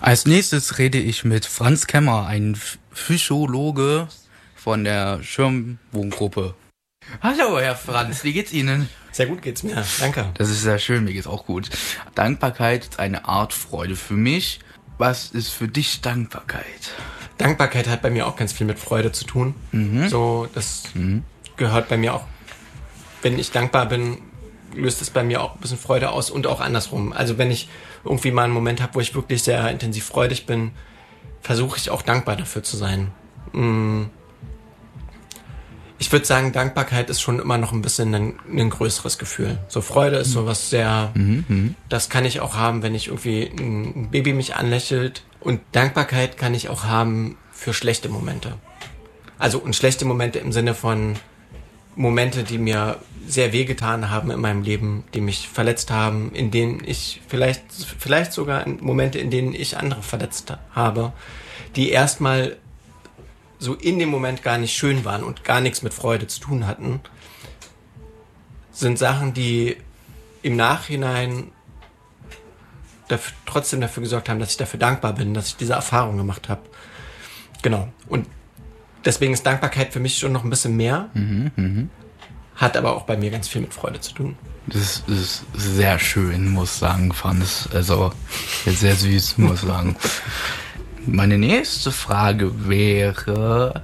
Als nächstes rede ich mit Franz Kemmer, ein Psychologe von der Schirmwohngruppe. Hallo, Herr Franz, wie geht's Ihnen? Sehr gut geht's mir, danke. Das ist sehr schön, mir geht's auch gut. Dankbarkeit ist eine Art Freude für mich. Was ist für dich Dankbarkeit? Dankbarkeit hat bei mir auch ganz viel mit Freude zu tun. Das gehört bei mir auch, wenn ich dankbar bin, löst es bei mir auch ein bisschen Freude aus und auch andersrum. Also wenn ich irgendwie mal einen Moment habe, wo ich wirklich sehr intensiv freudig bin, versuche ich auch dankbar dafür zu sein. Ich würde sagen, Dankbarkeit ist schon immer noch ein bisschen ein größeres Gefühl. So Freude ist sowas sehr, das kann ich auch haben, wenn ich irgendwie ein Baby mich anlächelt. Und Dankbarkeit kann ich auch haben für schlechte Momente. Also und schlechte Momente im Sinne von Momente, die mir sehr wehgetan haben in meinem Leben, die mich verletzt haben, in denen ich vielleicht sogar Momente, in denen ich andere verletzt habe, die erstmal so in dem Moment gar nicht schön waren und gar nichts mit Freude zu tun hatten, sind Sachen, die im Nachhinein trotzdem dafür gesorgt haben, dass ich dafür dankbar bin, dass ich diese Erfahrung gemacht habe. Genau. Und deswegen ist Dankbarkeit für mich schon noch ein bisschen mehr, hat aber auch bei mir ganz viel mit Freude zu tun. Das ist sehr schön, muss ich sagen, Franz. Also sehr süß, muss ich sagen. Meine nächste Frage wäre,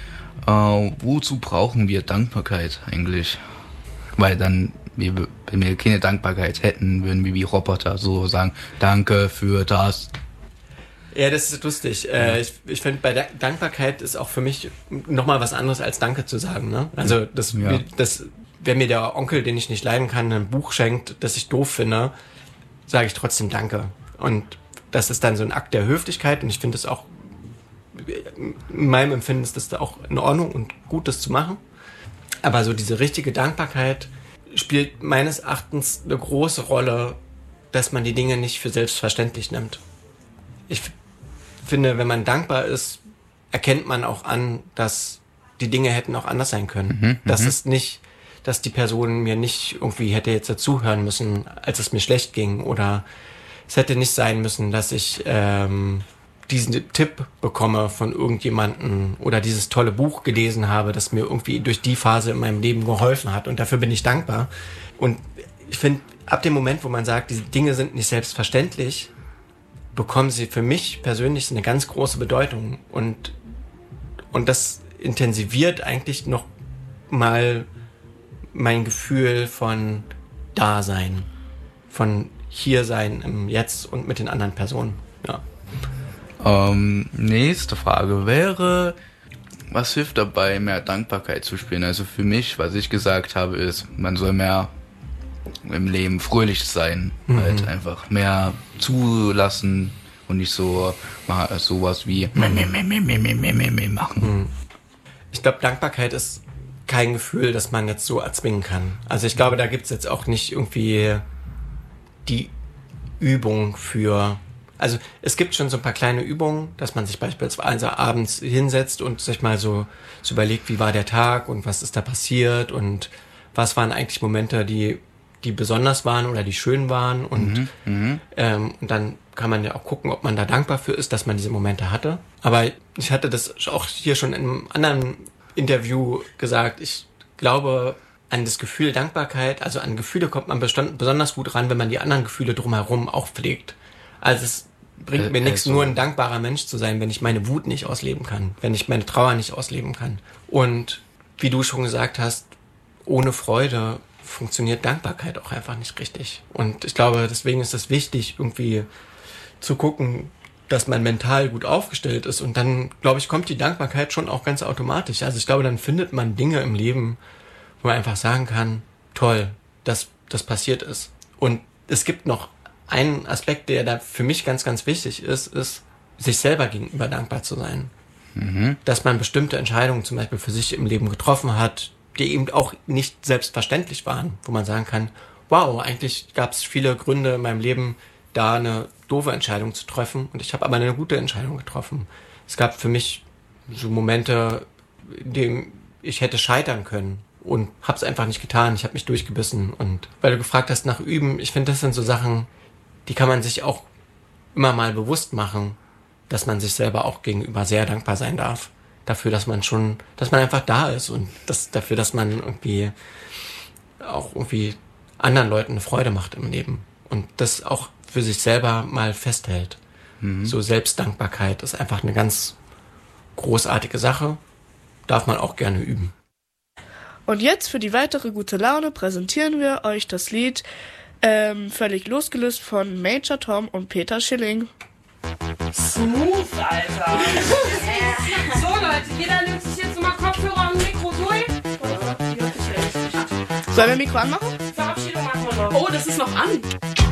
wozu brauchen wir Dankbarkeit eigentlich? Weil dann, wenn wir keine Dankbarkeit hätten, würden wir wie Roboter so sagen, danke für das. Ja, das ist lustig. Ich finde, bei Dankbarkeit ist auch für mich nochmal was anderes als Danke zu sagen. Ne? Also wenn mir der Onkel, den ich nicht leiden kann, ein Buch schenkt, das ich doof finde, sage ich trotzdem Danke. Und das ist dann so ein Akt der Höflichkeit und ich finde es auch, in meinem Empfinden ist das auch in Ordnung und gut, das zu machen. Aber so diese richtige Dankbarkeit spielt meines Erachtens eine große Rolle, dass man die Dinge nicht für selbstverständlich nimmt. Ich finde, wenn man dankbar ist, erkennt man auch an, dass die Dinge hätten auch anders sein können. Dass die Person mir nicht irgendwie hätte jetzt dazuhören müssen, als es mir schlecht ging, oder es hätte nicht sein müssen, dass ich diesen Tipp bekomme von irgendjemandem oder dieses tolle Buch gelesen habe, das mir irgendwie durch die Phase in meinem Leben geholfen hat. Und dafür bin ich dankbar. Und ich finde, ab dem Moment, wo man sagt, diese Dinge sind nicht selbstverständlich, bekommen sie für mich persönlich eine ganz große Bedeutung. Und das intensiviert eigentlich noch mal mein Gefühl von Dasein, von hier sein im Jetzt und mit den anderen Personen. Ja. Nächste Frage wäre, was hilft dabei, mehr Dankbarkeit zu spüren? Also für mich, was ich gesagt habe, ist, man soll mehr im Leben fröhlich sein, halt einfach mehr zulassen und nicht so mal sowas wie machen. Ich glaube, Dankbarkeit ist kein Gefühl, das man jetzt so erzwingen kann. Also ich glaube, da gibt's jetzt auch nicht irgendwie die Übung für. Also es gibt schon so ein paar kleine Übungen, dass man sich beispielsweise abends hinsetzt und sich mal so überlegt, wie war der Tag und was ist da passiert und was waren eigentlich Momente, die besonders waren oder die schön waren und dann kann man ja auch gucken, ob man da dankbar für ist, dass man diese Momente hatte. Aber ich hatte das auch hier schon in einem anderen Interview gesagt, ich glaube an das Gefühl Dankbarkeit, also an Gefühle kommt man besonders gut ran, wenn man die anderen Gefühle drumherum auch pflegt. Also es bringt mir nichts, nur ein dankbarer Mensch zu sein, wenn ich meine Wut nicht ausleben kann, wenn ich meine Trauer nicht ausleben kann. Und wie du schon gesagt hast, ohne Freude funktioniert Dankbarkeit auch einfach nicht richtig. Und ich glaube, deswegen ist es wichtig, irgendwie zu gucken, dass man mental gut aufgestellt ist. Und dann, glaube ich, kommt die Dankbarkeit schon auch ganz automatisch. Also ich glaube, dann findet man Dinge im Leben, wo man einfach sagen kann, toll, dass das passiert ist. Und es gibt noch einen Aspekt, der da für mich ganz, ganz wichtig ist, sich selber gegenüber dankbar zu sein. Dass man bestimmte Entscheidungen zum Beispiel für sich im Leben getroffen hat, die eben auch nicht selbstverständlich waren, wo man sagen kann, wow, eigentlich gab es viele Gründe in meinem Leben, da eine doofe Entscheidung zu treffen und ich habe aber eine gute Entscheidung getroffen. Es gab für mich so Momente, in denen ich hätte scheitern können und habe es einfach nicht getan. Ich habe mich durchgebissen. Und weil du gefragt hast nach Üben, ich finde, das sind so Sachen, die kann man sich auch immer mal bewusst machen, dass man sich selber auch gegenüber sehr dankbar sein darf. Dafür, dass man einfach da ist und dafür, dass man irgendwie auch irgendwie anderen Leuten eine Freude macht im Leben. Und das auch für sich selber mal festhält. So Selbstdankbarkeit ist einfach eine ganz großartige Sache. Darf man auch gerne üben. Und jetzt für die weitere gute Laune präsentieren wir euch das Lied Völlig losgelöst von Major Tom und Peter Schilling. Smooth, Alter. So, Leute, jeder nimmt sich jetzt mal Kopfhörer und Mikro durch. Sollen wir Mikro anmachen? Verabschiedung machen wir noch. Oh, das ist noch an.